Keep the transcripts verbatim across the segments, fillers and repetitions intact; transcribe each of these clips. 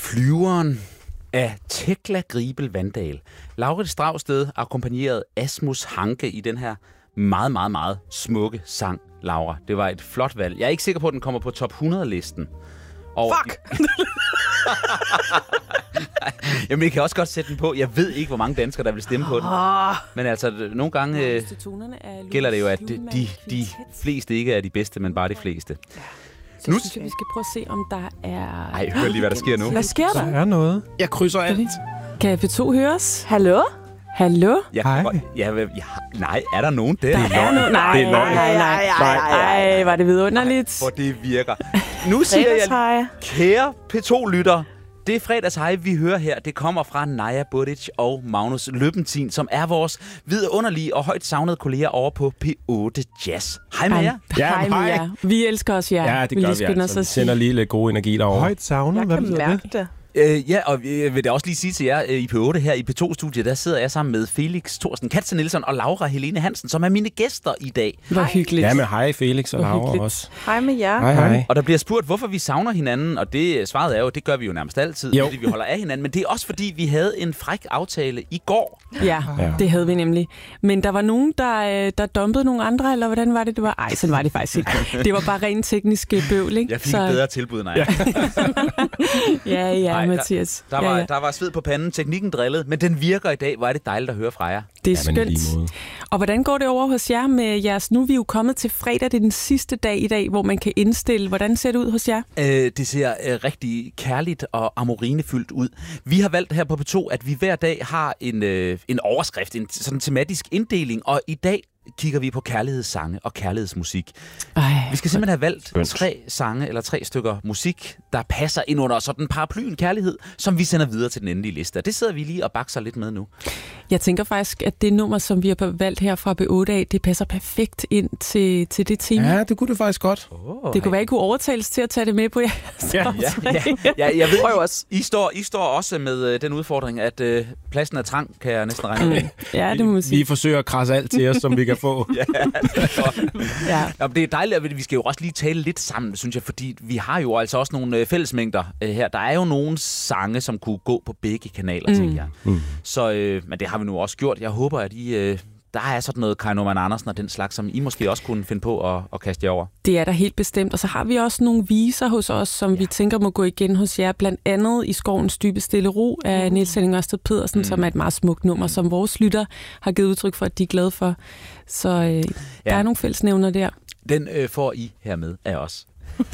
Flyveren af Tekla Gribel Vandal. Laurits Dragsted akkompagneret Asmus Hanke i den her meget, meget, meget smukke sang, Laura. Det var et flot valg. Jeg er ikke sikker på, at den kommer på top hundrede-listen. Og Fuck! Jamen, jeg kan også godt sætte den på. Jeg ved ikke, hvor mange danskere, der vil stemme på den. Men altså, nogle gange øh, gælder det jo, at de, de, de fleste ikke er de bedste, men bare de fleste. Så nu synes jeg, vi skal prøve at se, om der er... Ej, hør lige, hvad der sker nu. Hvad sker der? Der er noget. Jeg krydser alt. Kan P to høres? Hallo? Hallo? Jeg, Hej. Jeg, jeg, jeg, nej, er der nogen der? Der er nogen. Nej, Det er løgn. nej, nej, nej. Ej, var det vidunderligt. For det virker. Nu siger jeg, kære P to-lytter, det er fredagshej, vi hører her. Det kommer fra Naja Budic og Magnus Løbentin, som er vores vidunderlige og højt savnede kolleger over på P otte Jazz. Hej med jer. Ja, Hej med hej. jer. Vi elsker os jer. Ja, det gør vi altså. Vi sender lige lidt god energi derovre. Højt savnet, Jeg hvad kan betyder mærke det? det. Øh, ja, og jeg vil da også lige sige til jer, øh, i P otte her i P to-studiet, der sidder jeg sammen med Felix Thorsten Katze Nielsen og Laura Helene Hansen, som er mine gæster i dag. Hvor hyggeligt. Ja, men hej Felix og Hvor Laura hyggeligt. også. Hej med jer. Hej, hej. Og der bliver spurgt, hvorfor vi savner hinanden, og det svaret er jo, det gør vi jo nærmest altid, Jo. fordi vi holder af hinanden, men det er også fordi, vi havde en fræk aftale i går. Ja, Ja. det havde vi nemlig. Men der var nogen, der, der dumpede nogle andre, eller hvordan var det, det var? Ej, sådan var det faktisk ikke. Det var bare rent teknisk bøvl, ikke? Jeg fik et bedre tilbud, nej. Ja, ja, ja Ej, der- Mathias. Der var, ja, ja. der var sved på panden, teknikken drillede, men den virker i dag. Hvor er det dejligt at høre fra jer. Det er Ja, men i lige skønt. måde. Og hvordan går det over hos jer med jeres... Nu er vi jo kommet til fredag, det er den sidste dag i dag, hvor man kan indstille. Hvordan ser det ud hos jer? Øh, det ser øh, rigtig kærligt og amorinefyldt ud. Vi har valgt her på P to, at vi hver dag har en, øh, en overskrift, en sådan tematisk inddeling, og i dag kigger vi på kærlighedssange og kærlighedsmusik. Ej, Vi skal simpelthen have valgt Skønt. tre sange eller tre stykker musik, der passer ind under sådan paraplyen kærlighed, som vi sender videre til den endelige liste. Og det sidder vi lige og bakser lidt med nu. jeg tænker faktisk, at det nummer, som vi har valgt her fra P otte af, det passer perfekt ind til, til det tema. Ja, det kunne det faktisk godt. Oh, Det kunne være, I kunne overtales til at tage det med på jeres Ja, Ja, ja, ja, jeg ved, Prøv også. I, I, står, I står også med øh, den udfordring, at øh, pladsen er trang, kan jeg næsten regne med. Ja, det må man Vi sige. forsøger at krasse alt til os, som vi kan få. Ja, det er godt. Ja. Nå, men det er dejligt, at vi skal jo også lige tale lidt sammen, synes jeg, fordi vi har jo altså også nogle øh, fællesmængder øh, her. Der er jo nogle sange, som kunne gå på begge kanaler, mm. tænker jeg. Mm. Så, øh, men det har vi nu også gjort. Jeg håber, at I, øh, der er sådan noget Kai Norman Andersen og den slags, som I måske også kunne finde på at, at kaste jer over. Det er der helt bestemt. Og så har vi også nogle viser hos os, som ja. vi tænker må gå igen hos jer. Blandt andet I Skovens dybe stille ro af Niels Henning Ørsted Pedersen, mm. som er et meget smukt nummer, som vores lytter har givet udtryk for, at de er glade for. Så øh, ja. der er nogle fællesnævner der. Den øh, får I hermed af os.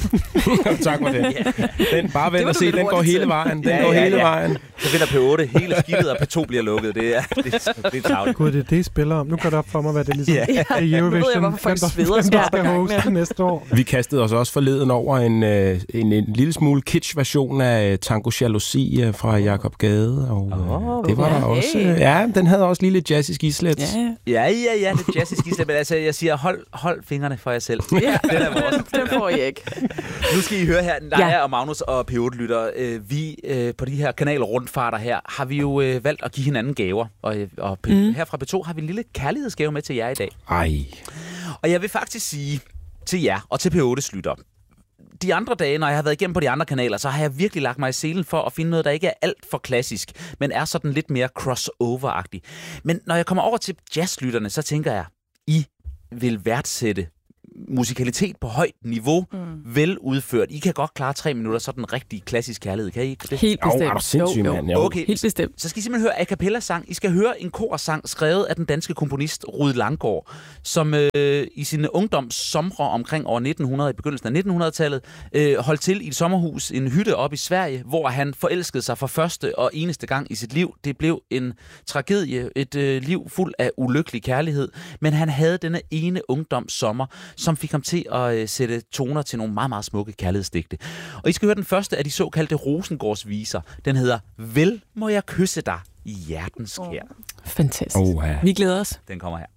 Tak for det. Den, bare vent og se, den går hele vejen. Den Ja, går ja, hele ja. vejen. Så vinder P otte hele skidtet, og P to bliver lukket. Det er, det, er- det er travlt. Gud, det er det, I spiller om. Nu går det op for mig, hvad det ligesom Ja. er i Nu ved jeg, Eurovision. hvorfor folk Hvem der- sveder hvem så der meget skal på gang hoste næste år. Vi kastede os også forleden over en, øh, en, en lille smule kitsch-version af Tango Jalousi øh, fra Jakob Gade. Og, øh, Åh, det var ja. der også. Øh, ja, den havde også lige lidt jazzisk islet. Ja, Ja, ja, ja, det er jazzisk islet, men altså, jeg siger, hold, hold fingrene for jer selv. Ja, Den er vores. den får I ikke. Nu skal I høre her, Naja Ja. og Magnus og P otte-lytter. Øh, vi øh, på de her kanalrundfarter her, har vi jo øh, valgt at give hinanden gaver. Og, øh, og P- Mm. her fra P to har vi en lille kærlighedsgave med til jer i dag. Ej. Og jeg vil faktisk sige til jer og til P ottes lytter, de andre dage, når jeg har været igennem på de andre kanaler, så har jeg virkelig lagt mig i selen for at finde noget, der ikke er alt for klassisk, men er sådan lidt mere crossover-agtig. Men når jeg kommer over til jazzlytterne, så tænker jeg, I vil værdsætte musikalitet på højt niveau, mm. vel udført. I kan godt klare tre minutter, sådan rigtig klassisk kærlighed. Kan I ikke det? helt Au, bestemt. er du sindssyg, Jo, jo. mand? Jo. Okay, Helt bestemt. så skal I simpelthen høre a cappella-sang. I skal høre en korsang skrevet af den danske komponist Rued Langgaard, som øh, i sine ungdomssomre omkring år nitten hundrede, i begyndelsen af nitten hundrede-tallet, øh, holdt til i et sommerhus, en hytte op i Sverige, hvor han forelskede sig for første og eneste gang i sit liv. Det blev en tragedie, et øh, liv fuld af ulykkelig kærlighed, men han havde denne ene ungdomssommer, som fik ham til at øh, sætte toner til nogle meget, meget smukke kærlighedsdigte. Og I skal høre den første af de såkaldte Rosengårdsviser. Den hedder Vel må jeg kysse dig i hjertens kær. Fantastisk. Oha. Vi glæder os. Den kommer her.